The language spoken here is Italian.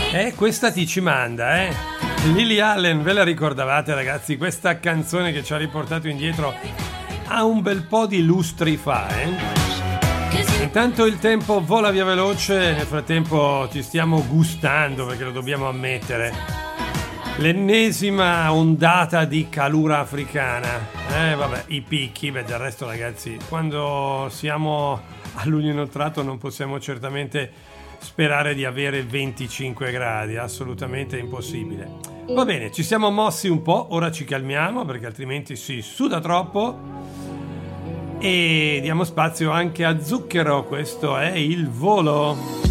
Questa ti ci manda, Lily Allen, ve la ricordavate ragazzi? Questa canzone che ci ha riportato indietro a un bel po' di lustri fa, Intanto il tempo vola via veloce, nel frattempo ci stiamo gustando, perché lo dobbiamo ammettere, l'ennesima ondata di calura africana. Vabbè, i picchi, del resto ragazzi, quando siamo a luglio inoltrato non possiamo certamente sperare di avere 25 gradi, assolutamente impossibile. Va bene, ci siamo mossi un po', ora ci calmiamo perché altrimenti si suda troppo e diamo spazio anche a Zucchero, questo è Il Volo.